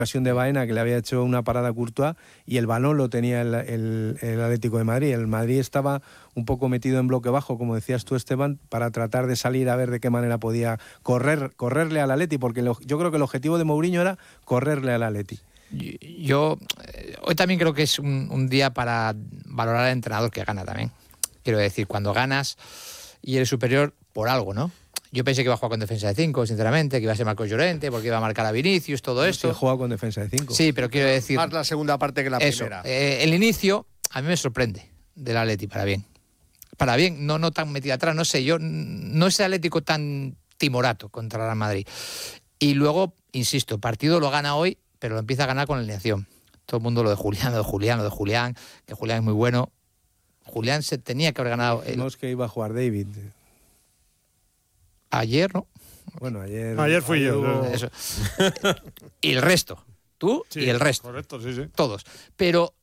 ocasión de Baena, que le había hecho una parada a Courtois, y el balón lo tenía el Atlético de Madrid. El Madrid estaba un poco metido en bloque bajo, como decías tú, Esteban, para tratar de salir a ver de qué manera podía correrle al Atleti, porque yo creo que el objetivo de Mourinho era correrle al Atleti. Yo hoy también creo que es un día para valorar al entrenador que gana también. Quiero decir, cuando ganas y eres superior, por algo, ¿no? Yo pensé que iba a jugar con defensa de 5, sinceramente, que iba a ser Marcos Llorente, porque iba a marcar a Vinicius, todo esto. Sí, juega con defensa de 5. Sí, pero quiero decir... Más la segunda parte que la primera. El inicio a mí me sorprende del Atleti, para bien. Para bien, no tan metido atrás, no sé, yo no es Atlético tan timorato contra el Madrid. Y luego, insisto, el partido lo gana hoy, pero lo empieza a ganar con la alineación. Todo el mundo lo de Julián, que Julián es muy bueno. Julián se tenía que haber ganado... Dijimos que iba a jugar David. Ayer, ¿no? Bueno, ayer fui yo. Eso. Y el resto. Tú y el resto. Correcto, sí. Todos. Pero...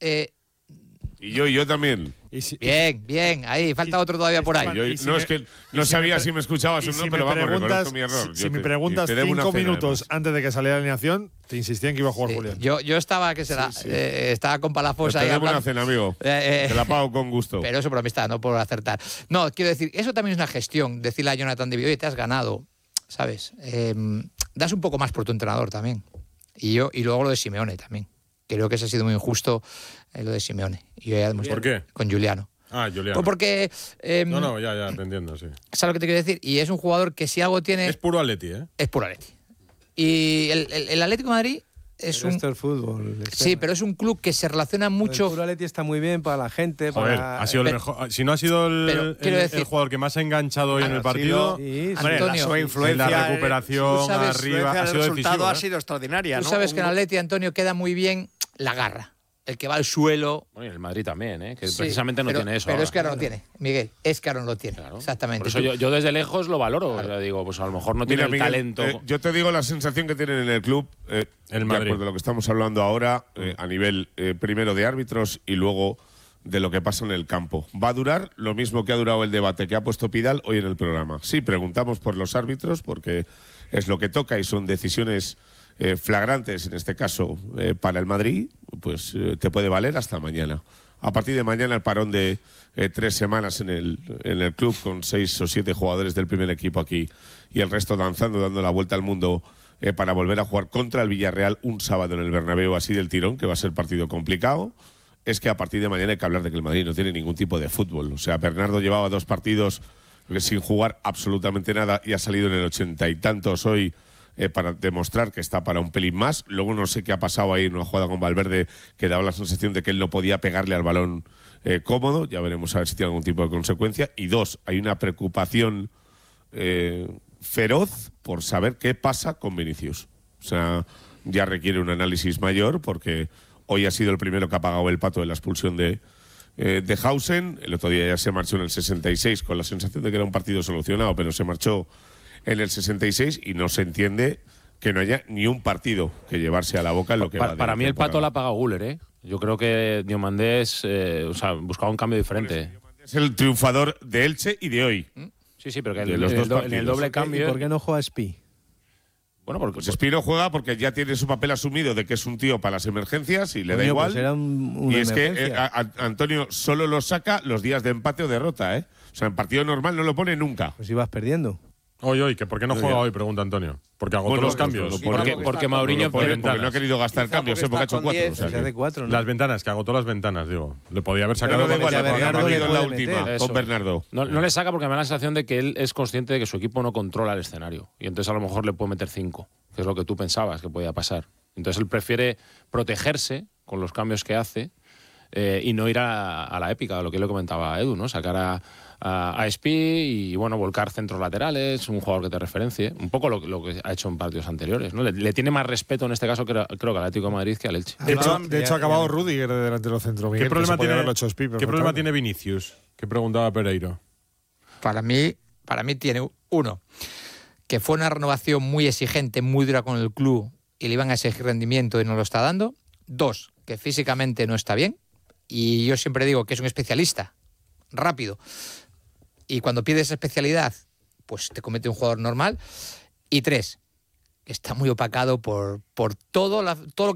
Y yo también. Bien, ahí. Falta otro todavía por ahí. Es que no sabía si me escuchabas o no, pero vamos, reconozco mi error. Si me preguntas 5 minutos antes de que saliera la alineación, te insistía en que iba a jugar Julián. Yo estaba, estaba con Palafox ahí. Te debo una cena, amigo. Te la pago con gusto. Pero eso por amistad, no por acertar. No, quiero decir, eso también es una gestión. Decirle a Jonathan David, oye, te has ganado, ¿sabes? Das un poco más por tu entrenador también. Y luego lo de Simeone también. Creo que eso ha sido muy injusto, lo de Simeone. ¿Por qué? Con Juliano. Juliano. Pues porque... ya te entiendo, sí. ¿Sabes lo que te quiero decir? Y es un jugador que si algo tiene... Es puro Atleti, ¿eh? Es puro Atleti. Y el Atlético de Madrid es un... el fútbol. Sí, pero es un club que se relaciona mucho... El puro Atleti está muy bien para la gente. Joder, ha sido el mejor... Si no ha sido el jugador que más ha enganchado hoy en el partido... Antonio, su influencia en la recuperación, arriba, ha sido el resultado decisivo, ha sido extraordinaria, ¿no? Tú sabes que en Atleti, Antonio, queda muy bien la garra. El que va al suelo. Bueno, y el Madrid también, ¿eh? Que precisamente no tiene eso. Pero ahora. es que ahora no tiene, Miguel. Es que ahora no lo tiene. Claro. Exactamente. Por eso yo desde lejos lo valoro. Claro. O sea, digo, pues a lo mejor no tiene el Miguel, talento. Yo te digo la sensación que tienen en el club, el Madrid. de acuerdo a lo que estamos hablando ahora, a nivel primero de árbitros y luego de lo que pasa en el campo. Va a durar lo mismo que ha durado el debate que ha puesto Pidal hoy en el programa. Sí, preguntamos por los árbitros porque es lo que toca y son decisiones flagrantes, en este caso, para el Madrid, pues te puede valer hasta mañana. A partir de mañana el parón de 3 semanas en el club con 6 o 7 jugadores del primer equipo aquí y el resto danzando, dando la vuelta al mundo para volver a jugar contra el Villarreal un sábado en el Bernabéu así del tirón, que va a ser partido complicado. Es que a partir de mañana hay que hablar de que el Madrid no tiene ningún tipo de fútbol. O sea, Bernardo llevaba 2 partidos sin jugar absolutamente nada y ha salido en el 80 y tantos hoy para demostrar que está para un pelín más. Luego no sé qué ha pasado ahí en una jugada con Valverde que daba la sensación de que él no podía pegarle al balón cómodo. Ya veremos a ver si tiene algún tipo de consecuencia. Y 2, hay una preocupación feroz por saber qué pasa con Vinicius. O sea, ya requiere un análisis mayor porque hoy ha sido el primero que ha pagado el pato de la expulsión de Hausen. El otro día ya se marchó en el 66 con la sensación de que era un partido solucionado, pero se marchó en el 66 y no se entiende que no haya ni un partido que llevarse a la boca en lo que va. Para mí el pato la ha pagado Güler, ¿eh? Yo creo que Diomandés buscaba un cambio diferente. Es el triunfador de Elche y de hoy. Sí, pero que en el doble cambio. ¿Y por qué no juega Spi? Bueno, porque pues Espino juega porque ya tiene su papel asumido de que es un tío para las emergencias y le da igual. Pues era una y es emergencia. que Antonio solo lo saca los días de empate o derrota, ¿eh? O sea, en partido normal no lo pone nunca. Pues ibas perdiendo. Hoy, que ¿por qué no juega hoy? Pregunta Antonio. Porque agotó los cambios. Porque Mourinho porque no ha querido gastar cambios, porque ha hecho 4. O sea, de 4, ¿no? Las ventanas, que agotó las ventanas, digo. Le podía haber sacado. Pero igual, Bernardo ha le ido en puede la última meter. con Bernardo. No le saca porque me da la sensación de que él es consciente de que su equipo no controla el escenario. Y entonces a lo mejor le puede meter 5, que es lo que tú pensabas que podía pasar. Entonces él prefiere protegerse con los cambios que hace y no ir a la épica, lo que le comentaba Edu, ¿no? Sacar a Spi y, bueno, volcar centros laterales, un jugador que te referencie. Un poco lo que ha hecho en partidos anteriores, ¿no? Le tiene más respeto en este caso, creo que al Atlético de Madrid que al Elche. De hecho ha acabado Rüdiger de delantero centro. ¿Qué problema tiene Vinicius? Que preguntaba Pereiro. Para mí tiene uno, que fue una renovación muy exigente, muy dura con el club y le iban a exigir rendimiento y no lo está dando. 2, que físicamente no está bien. Y yo siempre digo que es un especialista, rápido. Y cuando pierde esa especialidad, pues te comete un jugador normal. Y 3, está muy opacado por todo lo que